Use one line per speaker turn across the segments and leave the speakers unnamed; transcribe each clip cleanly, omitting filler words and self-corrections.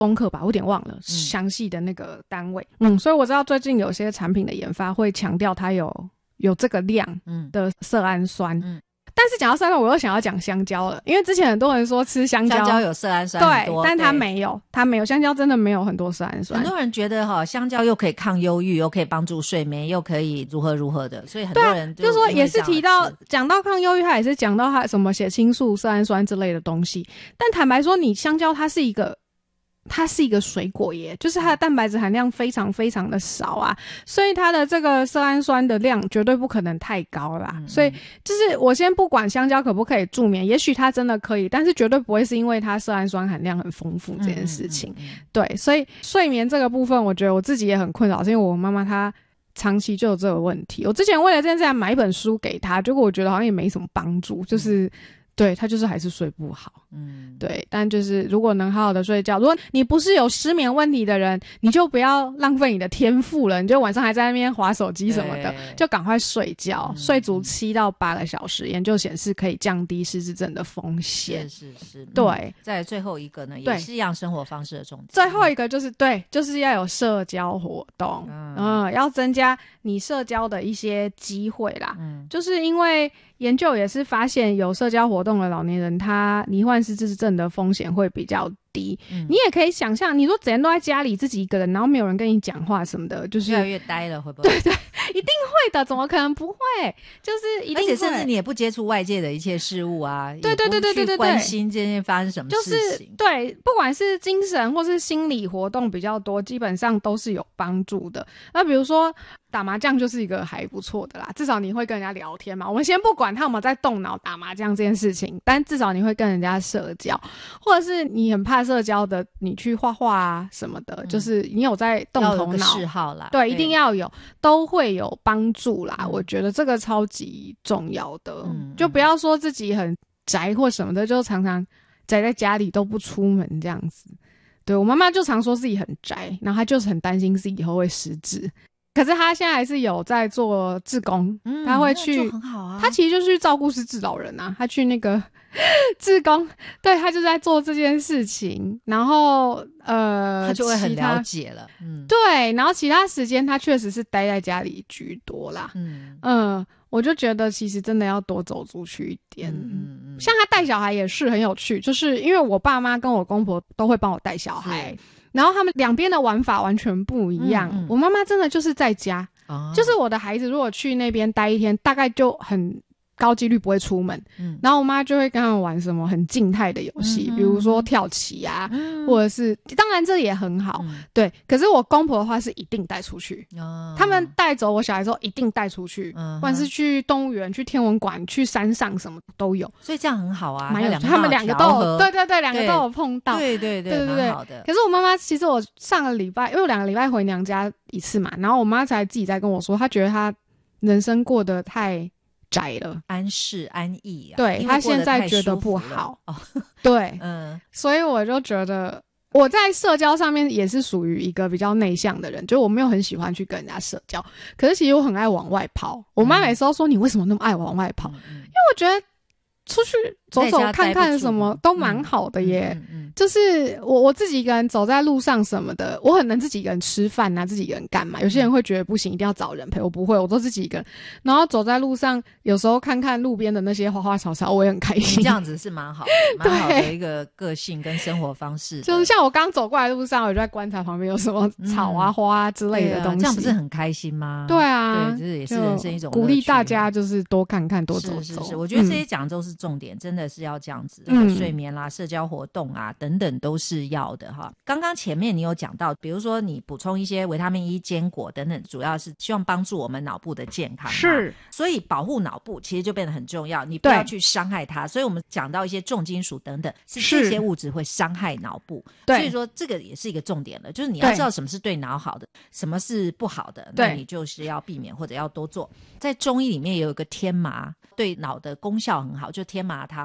功课吧，我有点忘了详细的那个单位。所以我知道最近有些产品的研发会强调它有这个量的色氨酸。但是讲到色氨酸，我又想要讲香蕉了，因为之前很多人说吃香蕉
有色氨酸很多，
对，但它没有，香蕉真的没有很多色氨酸。
很多人觉得香蕉又可以抗忧郁，又可以帮助睡眠，又可以如何的，所以很多人
就是说也是讲到抗忧郁，它也是讲到它什么血清素、色氨酸之类的东西。但坦白说，你香蕉它是一个水果耶，就是它的蛋白质含量非常非常的少啊，所以它的这个色氨酸的量绝对不可能太高啦。所以就是我先不管香蕉可不可以助眠，也许它真的可以，但是绝对不会是因为它色氨酸含量很丰富这件事情。对，所以睡眠这个部分我觉得我自己也很困扰，是因为我妈妈她长期就有这个问题。我之前为了这件事还买一本书给她，结果我觉得好像也没什么帮助，就是对，他就是还是睡不好。对，但就是如果能好好的睡觉，如果你不是有失眠问题的人，你就不要浪费你的天赋了，你就晚上还在那边滑手机什么的，就赶快睡觉，睡足7到8个小时，研究显示可以降低失智症的风险。
是
对。
再来最后一个呢，也是一样生活方式的重点。
最后一个就是对，就是要有社交活动，要增加你社交的一些机会啦。就是因为研究也是发现有社交活动的老年人，他罹患失智症的风险会比较低。你也可以想象，你说整天都在家里自己一个人，然后没有人跟你讲话什么的，就是
越来越呆了，会不会？
对，一定会的，怎么可能不会？就是一定会，
而且甚至你也不接触外界的一切事物啊，
对，
去关心这件发生什么事情。
就是对，不管是精神或是心理活动比较多，基本上都是有帮助的。那比如说打麻将就是一个还不错的啦，至少你会跟人家聊天嘛。我们先不管他有没有在动脑打麻将这件事情，但至少你会跟人家社交，或者是你很怕社交的，你去画画啊什么的，就是你有在动头脑，
要有个嗜好啦，
对，一定要有，都会有帮助啦。我觉得这个超级重要的，就不要说自己很宅或什么的，就常常宅在家里都不出门这样子。对，我妈妈就常说自己很宅，然后她就是很担心自己以后会失智。可是他现在还是有在做志工，他会去，
很好啊。
他其实就是去照顾失智老人啊，他去那个志工，对，他就在做这件事情。然后
他就会很了解了，
对，然后其他时间他确实是待在家里居多啦。我就觉得其实真的要多走出去一点。像他带小孩也是很有趣，就是因为我爸妈跟我公婆都会帮我带小孩。然后他们两边的玩法完全不一样。我妈妈真的就是在家，就是我的孩子如果去那边待一天，大概就很高几率不会出门。然后我妈就会跟他们玩什么很静态的游戏，比如说跳棋啊，或者是当然这也很好，对。可是我公婆的话是一定带出去，他们带走我小孩之后一定带出去，不管是去动物园、去天文馆、去山上什么都有。
所以这样很好啊，
他们两个都有，对，两个都有碰到，
对，蛮好的。
可是我妈妈其实我上个礼拜，因为我2个礼拜回娘家一次嘛，然后我妈才自己在跟我说，她觉得她人生过得太宅了，
安适安逸啊。
对，她现在觉得不好。对，所以我就觉得我在社交上面也是属于一个比较内向的人，就我没有很喜欢去跟人家社交，可是其实我很爱往外跑。我妈每次都说你为什么那么爱往外跑？因为我觉得出去走走看看什么都蛮好的耶。就是我自己一个人走在路上什么的，我很能自己一个人吃饭啊，自己一个人干嘛。有些人会觉得不行，一定要找人陪，我不会，我都自己一个人。然后走在路上，有时候看看路边的那些花花草草，我也很开心。
这样子是蛮好的，蛮好的一个个性跟生活方式。
就是像我刚走过来的路上，我就在观察旁边有什么草啊、花啊之类的东西。
这样不是很开心吗？
对啊，
对，这也是人生一种
鼓励大家，就是多看看、多走走。
是，我觉得这些讲都是重点，真的是要这样子。睡眠啦、社交活动啊等等都是要的哈。刚刚前面你有讲到，比如说你补充一些维他命 E、坚果等等，主要是希望帮助我们脑部的健康。
是，
所以保护脑部其实就变得很重要，你不要去伤害它。所以我们讲到一些重金属等等，是这些物质会伤害脑部。所以说这个也是一个重点了，就是你要知道什么是对脑好的，什么是不好的，那你就是要避免或者要多做。在中医里面也有一个天麻，对脑的功效很好，就天麻汤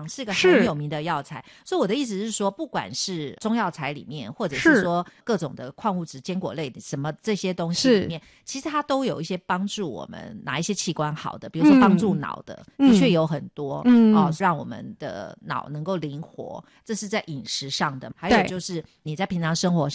方，是个很有名的药材。所以我的意思是说，不管是中药材里面，或者是说各种的矿物质、坚果类的什么这些东西里面，其实它都有一些帮助我们哪一些器官好的，比如说帮助脑的，的确有很多让我们的脑能够灵活，这是在饮食上的。还有就是你在平常生活